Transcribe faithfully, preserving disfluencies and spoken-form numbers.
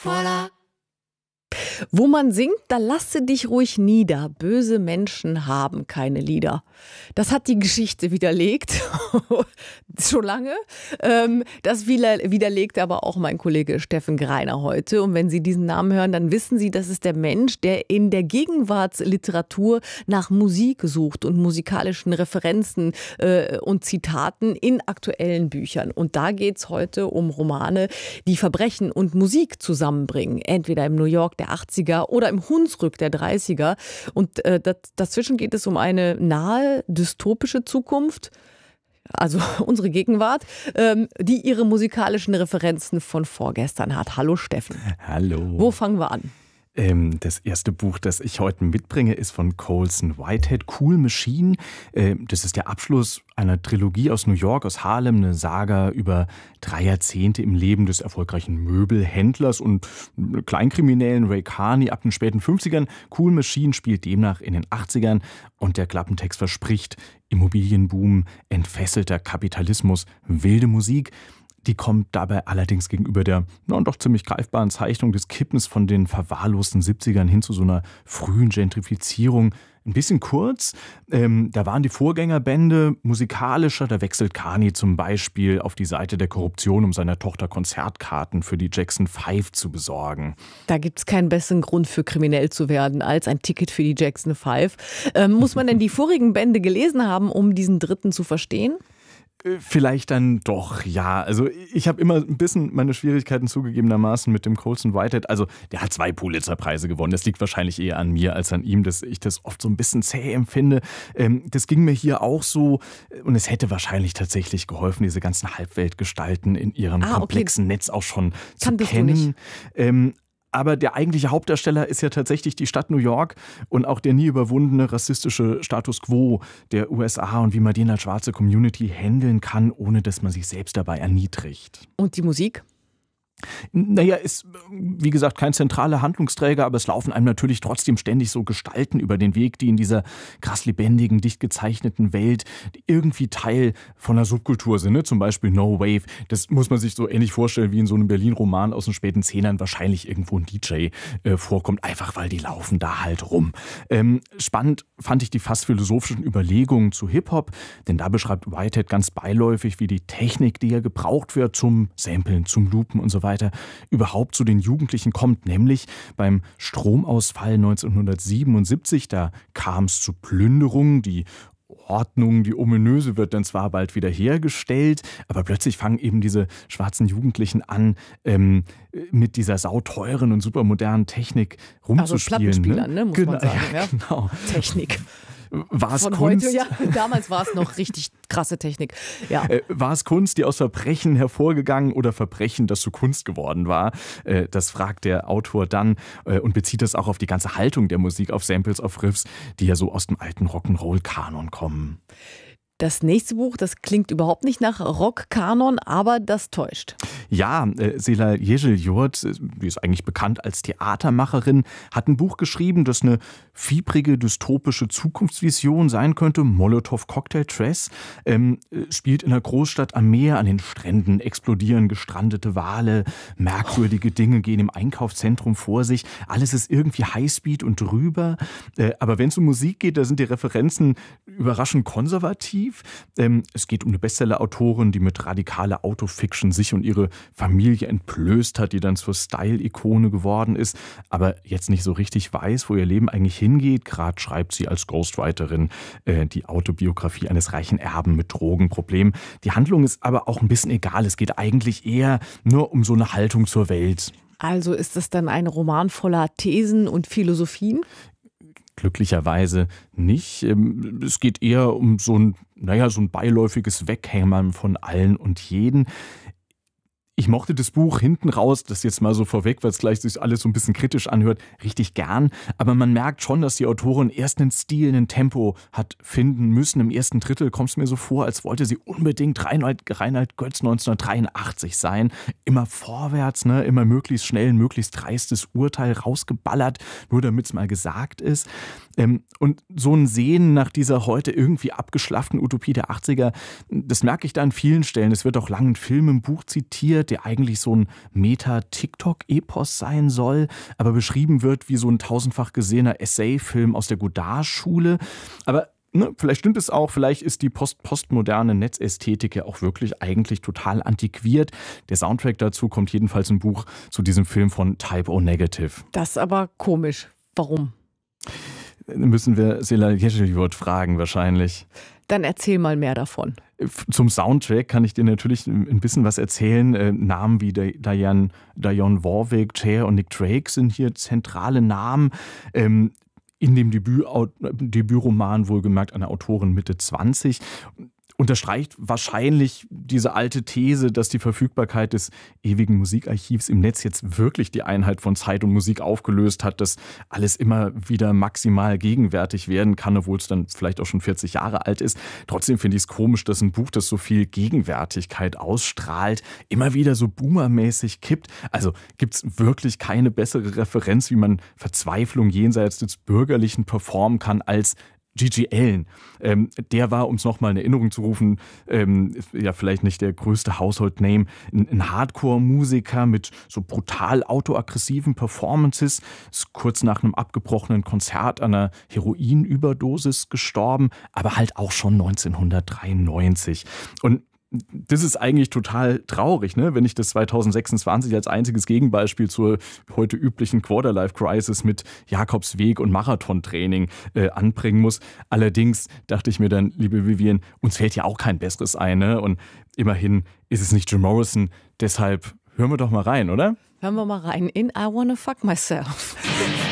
Wo man singt, da lasse dich ruhig nieder. Böse Menschen haben keine Lieder. Das hat die Geschichte widerlegt. Schon lange. Ähm, das widerlegt aber auch mein Kollege Steffen Greiner heute. Und wenn Sie diesen Namen hören, dann wissen Sie, das ist der Mensch, der in der Gegenwartsliteratur nach Musik sucht und musikalischen Referenzen äh, und Zitaten in aktuellen Büchern. Und da geht's heute um Romane, die Verbrechen und Musik zusammenbringen. Entweder im New York der achtziger oder im Hunsrück der dreißiger. Und äh, das, dazwischen geht es um eine nahe, dystopische Zukunft, also unsere Gegenwart, ähm, die ihre musikalischen Referenzen von vorgestern hat. Hallo Steffen. Hallo. Wo fangen wir an? Ähm, das erste Buch, das ich heute mitbringe, ist von Colson Whitehead, Cool Machine. Ähm, das ist der Abschluss einer Trilogie aus New York, aus Harlem, eine Saga über drei Jahrzehnte im Leben des erfolgreichen Möbelhändlers und Kleinkriminellen Ray Carney ab den späten fünfzigern. Cool Machine spielt demnach in den achtzigern und der Klappentext verspricht Immobilienboom, entfesselter Kapitalismus, wilde Musik. Die kommt dabei allerdings gegenüber der na, doch ziemlich greifbaren Zeichnung des Kippens von den verwahrlosten siebzigern hin zu so einer frühen Gentrifizierung ein bisschen kurz. Ähm, da waren die Vorgängerbände musikalischer. Da wechselt Carney zum Beispiel auf die Seite der Korruption, um seiner Tochter Konzertkarten für die Jackson Five zu besorgen. Da gibt es keinen besseren Grund für kriminell zu werden als ein Ticket für die Jackson Five. Ähm, muss man denn die vorigen Bände gelesen haben, um diesen dritten zu verstehen? Vielleicht dann doch, ja. Also ich habe immer ein bisschen meine Schwierigkeiten zugegebenermaßen mit dem Colson Whitehead. Also der hat zwei Pulitzer-Preise gewonnen. Das liegt wahrscheinlich eher an mir als an ihm, dass ich das oft so ein bisschen zäh empfinde. Das ging mir hier auch so. Und es hätte wahrscheinlich tatsächlich geholfen, diese ganzen Halbweltgestalten in ihrem ah, komplexen okay. Netz auch schon zu kennen. Ähm, Aber der eigentliche Hauptdarsteller ist ja tatsächlich die Stadt New York und auch der nie überwundene rassistische Status quo der U S A und wie man den als schwarze Community handeln kann, ohne dass man sich selbst dabei erniedrigt. Und die Musik? Naja, ist wie gesagt kein zentraler Handlungsträger, aber es laufen einem natürlich trotzdem ständig so Gestalten über den Weg, die in dieser krass lebendigen, dicht gezeichneten Welt irgendwie Teil von einer Subkultur sind. Ne? Zum Beispiel No Wave. Das muss man sich so ähnlich vorstellen wie in so einem Berlin-Roman aus den späten Zehnern wahrscheinlich irgendwo ein D J äh, vorkommt, einfach weil die laufen da halt rum. Ähm, spannend fand ich die fast philosophischen Überlegungen zu Hip-Hop, denn da beschreibt Whitehead ganz beiläufig, wie die Technik, die ja gebraucht wird zum Samplen, zum Loopen und so weiter, überhaupt zu den Jugendlichen kommt, nämlich beim Stromausfall neunzehnhundertsiebenundsiebzig, da kam es zu Plünderungen, die Ordnung, die ominöse wird dann zwar bald wieder hergestellt, aber plötzlich fangen eben diese schwarzen Jugendlichen an, ähm, mit dieser sauteuren und supermodernen Technik rumzuspielen. Also Plattenspielern, ne? ne? muss genau, man sagen. Ja, ja. Genau. Technik. War es Von Kunst? Heute, ja, damals war es noch richtig krasse Technik. Ja. Äh, war es Kunst, die aus Verbrechen hervorgegangen oder Verbrechen, das zu Kunst geworden war? Äh, das fragt der Autor dann äh, und bezieht das auch auf die ganze Haltung der Musik, auf Samples, auf Riffs, die ja so aus dem alten Rock'n'Roll-Kanon kommen. Das nächste Buch, das klingt überhaupt nicht nach Rock-Kanon, aber das täuscht. Ja, äh, Sela Jegeljurt, die ist eigentlich bekannt als Theatermacherin, hat ein Buch geschrieben, das eine fiebrige, dystopische Zukunftsvision sein könnte. Molotow Cocktail Dress ähm, spielt in einer Großstadt am Meer, an den Stränden explodieren gestrandete Wale, merkwürdige Dinge gehen im Einkaufszentrum vor sich. Alles ist irgendwie Highspeed und drüber. Äh, aber wenn es um Musik geht, da sind die Referenzen überraschend konservativ. Es geht um eine Bestseller-Autorin, die mit radikaler Autofiction sich und ihre Familie entblößt hat, die dann zur Style-Ikone geworden ist, aber jetzt nicht so richtig weiß, wo ihr Leben eigentlich hingeht. Gerade schreibt sie als Ghostwriterin äh, die Autobiografie eines reichen Erben mit Drogenproblemen. Die Handlung ist aber auch ein bisschen egal. Es geht eigentlich eher nur um so eine Haltung zur Welt. Also ist es dann ein Roman voller Thesen und Philosophien? Glücklicherweise nicht. Es geht eher um so ein, naja, so ein beiläufiges Weghämmern von allen und jeden. Ich mochte das Buch hinten raus, das jetzt mal so vorweg, weil es gleich sich alles so ein bisschen kritisch anhört, richtig gern. Aber man merkt schon, dass die Autorin erst einen Stil, einen Tempo hat finden müssen. Im ersten Drittel kommt es mir so vor, als wollte sie unbedingt Reinhard, Reinhard Götz neunzehnhundertdreiundachtzig sein. Immer vorwärts, ne? Immer möglichst schnell ein möglichst dreistes Urteil rausgeballert, nur damit es mal gesagt ist. Ähm, und so ein Sehen nach dieser heute irgendwie abgeschlafften Utopie der achtziger, das merke ich da an vielen Stellen. Es wird auch lang in Filmen, im Buch zitiert. produziert, der eigentlich so ein Meta-TikTok-Epos sein soll, aber beschrieben wird wie so ein tausendfach gesehener Essay-Film aus der Godard-Schule. Aber ne, vielleicht stimmt es auch, vielleicht ist die post postmoderne Netzästhetik ja auch wirklich eigentlich total antiquiert. Der Soundtrack dazu kommt jedenfalls im Buch zu diesem Film von Type O Negative. Das ist aber komisch. Warum? Müssen wir Sela Jescheljoth fragen wahrscheinlich. Dann erzähl mal mehr davon. Zum Soundtrack kann ich dir natürlich ein bisschen was erzählen. Äh, Namen wie Diane, Dionne Warwick, Cher und Nick Drake sind hier zentrale Namen. Ähm, in dem Debüt, Debütroman wohlgemerkt einer Autorin Mitte zwanzig. Unterstreicht wahrscheinlich diese alte These, dass die Verfügbarkeit des ewigen Musikarchivs im Netz jetzt wirklich die Einheit von Zeit und Musik aufgelöst hat, dass alles immer wieder maximal gegenwärtig werden kann, obwohl es dann vielleicht auch schon vierzig Jahre alt ist. Trotzdem finde ich es komisch, dass ein Buch, das so viel Gegenwärtigkeit ausstrahlt, immer wieder so boomermäßig kippt. Also gibt es wirklich keine bessere Referenz, wie man Verzweiflung jenseits des Bürgerlichen performen kann, als Gigi Allen. Ähm, der war, um es nochmal in Erinnerung zu rufen, ähm, ja vielleicht nicht der größte Household-Name, ein, ein Hardcore-Musiker mit so brutal autoaggressiven Performances, ist kurz nach einem abgebrochenen Konzert an einer Heroinüberdosis gestorben, aber halt auch schon neunzehnhundertdreiundneunzig. Und das ist eigentlich total traurig, ne? Wenn ich das zweitausendsechsundzwanzig als einziges Gegenbeispiel zur heute üblichen Quarterlife-Crisis mit Jakobsweg und Marathontraining äh, anbringen muss. Allerdings dachte ich mir dann, liebe Vivian, uns fällt ja auch kein Besseres ein, ne? Und immerhin ist es nicht Jim Morrison. Deshalb hören wir doch mal rein, oder? Hören wir mal rein in I Wanna Fuck Myself.